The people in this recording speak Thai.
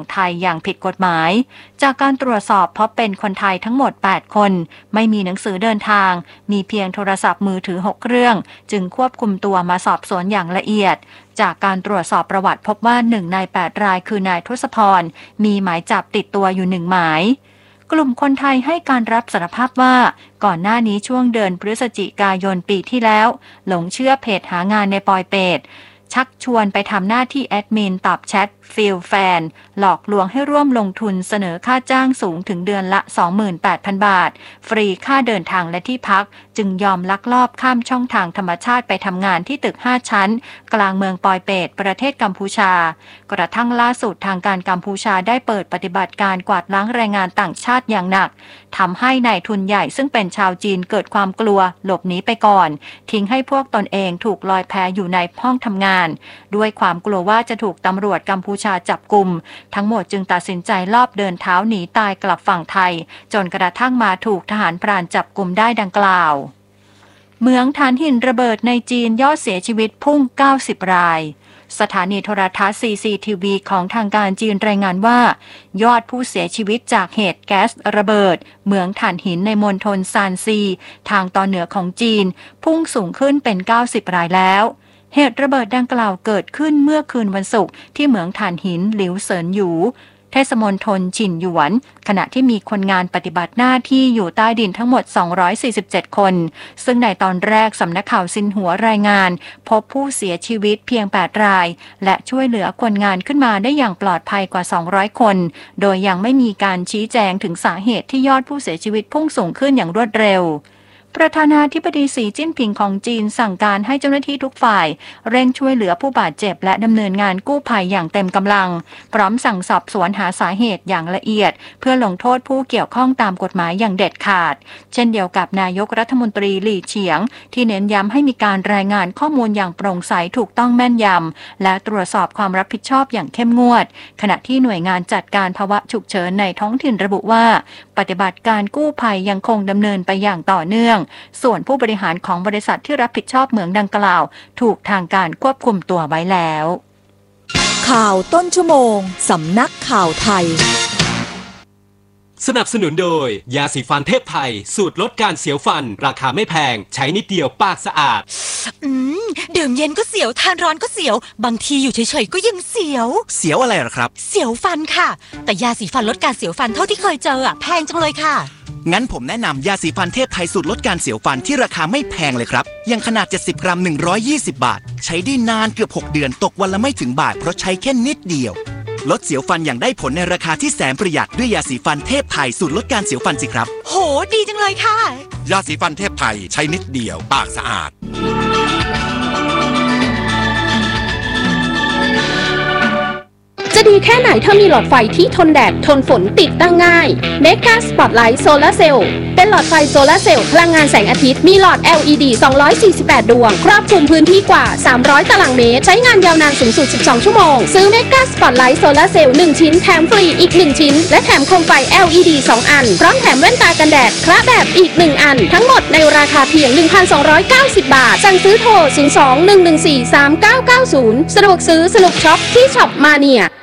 ไทยอย่างผิดกฎหมายจากการตรวจสอบพบเป็นคนไทยทั้งหมด8คนไม่มีหนังสือเดินทางมีเพียงโทรศัพท์มือถือ6เครื่องจึงควบคุมตัวมาสอบสวนอย่างละเอียดจากการตรวจสอบประวัติพบว่า1ใน8รายคือนายทศพรมีหมายจับติดตัวอยู่1หมายกลุ่มคนไทยให้การรับสารภาพว่าก่อนหน้านี้ช่วงเดือนพฤศจิกายนปีที่แล้วหลงเชื่อเพจหางานในปอยเปตชักชวนไปทำหน้าที่แอดมินตอบแชทฟีลแฟนหลอกลวงให้ร่วมลงทุนเสนอค่าจ้างสูงถึงเดือนละ 28,000 บาทฟรีค่าเดินทางและที่พักจึงยอมลักลอบข้ามช่องทางธรรมชาติไปทำงานที่ตึก5ชั้นกลางเมืองปอยเปตประเทศกัมพูชากระทั่งล่าสุดทางการกัมพูชาได้เปิดปฏิบัติการกวาดล้างแรงงานต่างชาติอย่างหนักทำให้นายทุนใหญ่ซึ่งเป็นชาวจีนเกิดความกลัวหลบหนีไปก่อนทิ้งให้พวกตนเองถูกลอยแพอยู่ในห้องทำงานด้วยความกลัวว่าจะถูกตำรวจกัมพูชาจับกุมทั้งหมดจึงตัดสินใจลอบเดินเท้าหนีตายกลับฝั่งไทยจนกระทั่งมาถูกทหารพรานจับกุมได้ดังกล่าวเหมืองถ่านหินระเบิดในจีนยอดเสียชีวิตพุ่ง90รายสถานีโทรทัศน์ CCTV ของทางการจีนรายงานว่ายอดผู้เสียชีวิตจากเหตุแก๊สระเบิดเหมืองถ่านหินในมณฑลซานซีทางตอนเหนือของจีนพุ่งสูงขึ้นเป็น90รายแล้วเหตุระเบิดดังกล่าวเกิดขึ้นเมื่อคืนวันศุกร์ที่เหมืองถ่านหินหลิวเซินหยูเทศมณฑลฉินหยวนขณะที่มีคนงานปฏิบัติหน้าที่อยู่ใต้ดินทั้งหมด247คนซึ่งในตอนแรกสำนักข่าวซินหัวรายงานพบผู้เสียชีวิตเพียง8รายและช่วยเหลือคนงานขึ้นมาได้อย่างปลอดภัยกว่า200คนโดยยังไม่มีการชี้แจงถึงสาเหตุที่ยอดผู้เสียชีวิตพุ่งสูงขึ้นอย่างรวดเร็วประธานาธิบดีสีจิ้นผิงของจีนสั่งการให้เจ้าหน้าที่ทุกฝ่ายเร่งช่วยเหลือผู้บาดเจ็บและดำเนินงานกู้ภัยอย่างเต็มกำลังพร้อมสั่งสอบสวนหาสาเหตุอย่างละเอียดเพื่อลงโทษผู้เกี่ยวข้องตามกฎหมายอย่างเด็ดขาดเช่นเดียวกับนายกรัฐมนตรีหลี่เฉียงที่เน้นย้ำให้มีการรายงานข้อมูลอย่างโปร่งใสถูกต้องแม่นยำและตรวจสอบความรับผิดชอบอย่างเข้มงวดขณะที่หน่วยงานจัดการภาวะฉุกเฉินในท้องถิ่นระบุว่าปฏิบัติการกู้ภัยยังคงดำเนินไปอย่างต่อเนื่องส่วนผู้บริหารของบริษัทที่รับผิดชอบเหมืองดังกล่าวถูกทางการควบคุมตัวไว้แล้วข่าวต้นชั่วโมงสำนักข่าวไทยสนับสนุนโดยยาสีฟันเทพไทยสูตรลดการเสียวฟันราคาไม่แพงใช้นิดเดียวปากสะอาดดื่มเย็นก็เสียวทานร้อนก็เสียวบางทีอยู่เฉยๆก็ยังเสียวอะไรหรอครับเสียวฟันค่ะแต่ยาสีฟันลดการเสียวฟันเท่าที่เคยเจอแพงจังเลยค่ะงั้นผมแนะนำยาสีฟันเทพไทยสูตรลดการเสียวฟันที่ราคาไม่แพงเลยครับยังขนาด70กรัม120บาทใช้ได้นานเกือบ6เดือนตกวันละไม่ถึงบาทเพราะใช้แค่นิดเดียวลดเสียวฟันอย่างได้ผลในราคาที่แสนประหยัดด้วยยาสีฟันเทพไทยสูตรลดการเสียวฟันสิครับโหดีจังเลยค่ะยาสีฟันเทพไทยใช้นิดเดียวปากสะอาดจะดีแค่ไหนถ้ามีหลอดไฟที่ทนแดดทนฝนติดตั้งง่าย Mega Spotlight Solar Cell เป็นหลอดไฟโซลาร์เซลล์พลังงานแสงอาทิตย์มีหลอด LED 248 ดวงครอบคลุมพื้นที่กว่า300ตารางเมตรใช้งานยาวนานสูงสุด12ชั่วโมงซื้อ Mega Spotlight Solar Cell 1ชิ้นแถมฟรีอีก1ชิ้นและแถมโคมไฟ LED 2 อันพร้อมแถมแว่นตากันแดดคละแบบอีก1อันทั้งหมดในราคาเพียง 1,290 บาทสั่งซื้อโทร 02-114-3990 สะดวกซื้อสนุกช็อปที่ช็อปมาเนีย